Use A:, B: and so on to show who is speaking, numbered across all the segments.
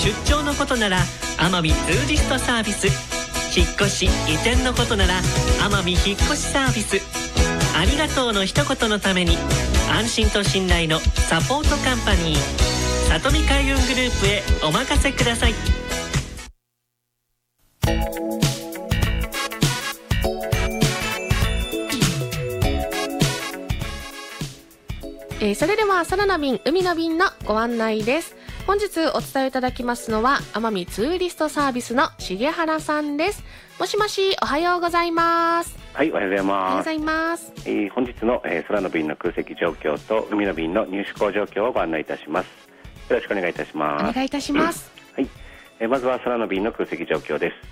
A: 出張のことなら奄美ツーリストサービス、引っ越し移転のことなら奄美引っ越しサービス、ありがとうの一言のために安心と信頼のサポートカンパニー、里見海運グループへお任せください。
B: それでは空の便、海の便のご案内です。本日お伝えいただきますのは奄美ツーリストサービスの重原さんです。もしもし、おはようございます。
C: はい、おはようございます。
B: おはようございます。
C: 本日の、空の便の空席状況と海の便の入出港状況をご案内いたします。よろしくお願いいたします。
B: お願いいたします。
C: はい、まずは空の便の空席状況です。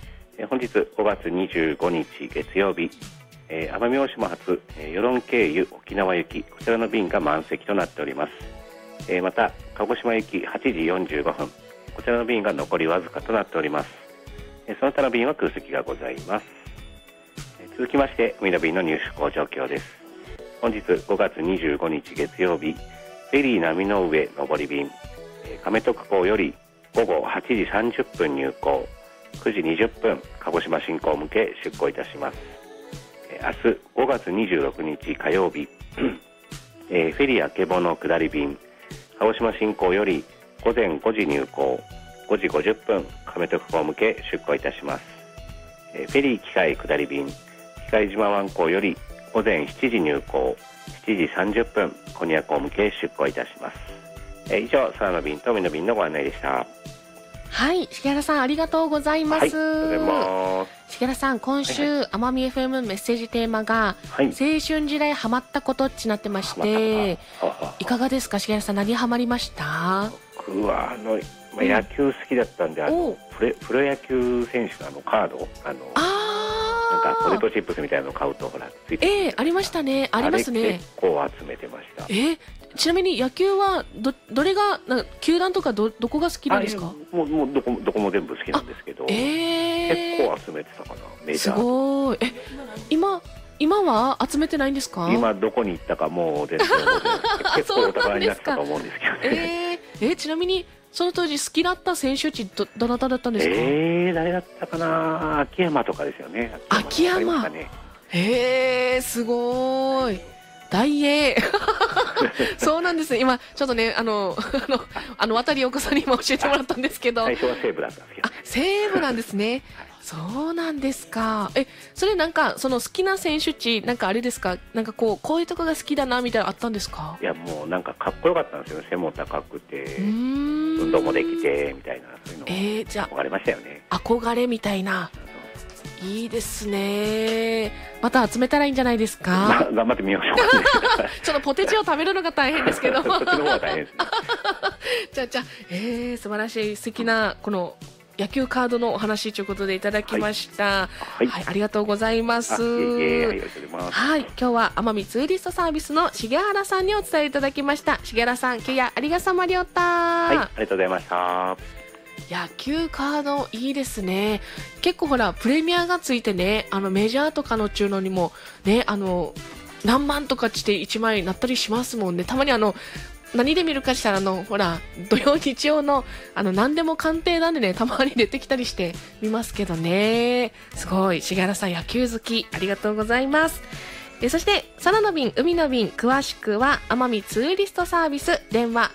C: 本日5月25日月曜日、奄美大島発、与論経由沖縄行き、こちらの便が満席となっております。また鹿児島行き8時45分、こちらの便が残りわずかとなっております。その他の便は空席がございます。続きまして海の便の入出港状況です。本日5月25日月曜日、フェリー波の上上り便、亀徳港より午後8時30分入港、9時20分鹿児島新港向け出港いたします。明日5月26日火曜日、フェリーあけぼの下り便、鹿児島新港より午前5時入港、5時50分亀徳港向け出港いたします。フェリー機械下り便、機械島湾港より午前7時入港、7時30分古仁屋港向け出港いたします。以上、空の便と海の便のご案内でした。
B: はい、重原さんありがとうございます。
C: はい、ありがとうございます。
B: 重原さん、今週、奄美 FM メッセージテーマが、青春時代ハマったことってなってまして、いかがですか重原さん、何ハマりました？
C: 僕は野球好きだったんで、プロ野球選手のカード、なんかポテトチップスみたいなのを買うとほらついて
B: ありまありますね、ありますね。
C: 結構集めてました。
B: ちなみに野球はどれが球団とかどこが好きなんですか？
C: もうどこも全部好きなんですけど、結構集めてたかな、メジャー。すごい。
B: 今は集めてないんですか？
C: 今どこに行ったかもう全然結構お宝になったと思うんですけどね。
B: ちなみにその当時好きだった選手どなただったんですか？
C: 誰だったかな、秋山とかですよね。
B: 秋山、すごい大英そうなんですね。今ちょっとね渡りお子さんに今教えてもらったんですけど、
C: 最初は西武だったんですけど、
B: 西武なんですね。そうなんですか。それなんかその好きな選手地なんかあれですか、なんかこういうとこが好きだなみたいなのあったんですか？
C: いや、もうなんかかっこよかったんですよね。背も高くて運動もできてみたいな、そういうのじゃ憧れましたよね。
B: 憧れみたいな。いいですね。また集めたらいいんじゃないですか？
C: 頑張ってみましょうかね
B: ちょっとポテチを食べるのが大変ですけどそっちの
C: 方が大変です
B: ねじゃあ素晴らしい素敵なこの野球カードのお話ということでいただきました。はい、ありがとうございます。はい、今日は奄美ツーリストサービスの重原さんにお伝えいただきました。重原さん、今日はありがさまりょうた。
C: はい、ありがとうございました。
B: 野球カードいいですね。結構ほらプレミアがついてね、メジャーとかの中のにもね、何万とかして1枚なったりしますもんね。たまに何で見るかしたらほら土曜日曜の何でも鑑定なんでね、たまに出てきたりして見ますけどね。すごい、重原さん野球好き、ありがとうございます。そして空の便海の便詳しくは奄美ツーリストサービス、電話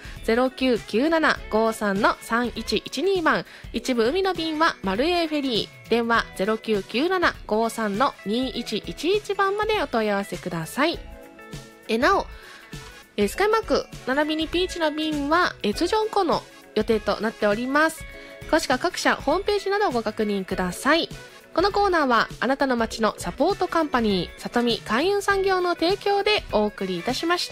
B: 099753-3112 番、一部海の便はマルエフェリー、電話 099753-2111 番までお問い合わせください。なおスカイマーク並びにピーチの便は通常運行の予定となっております。詳しくは各社ホームページなどをご確認ください。このコーナーはあなたの街のサポートカンパニー里見海運産業の提供でお送りいたしました。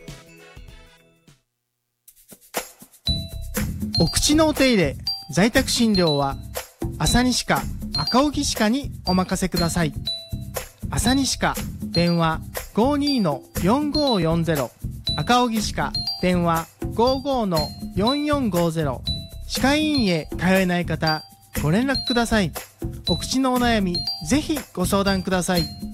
D: お口のお手入れ在宅診療は朝西科赤荻歯科にお任せください。朝西科電話 52-4540、 赤荻歯科電話 55-4450。 歯科医院へ通えない方ご連絡ください。お口のお悩みぜひご相談ください。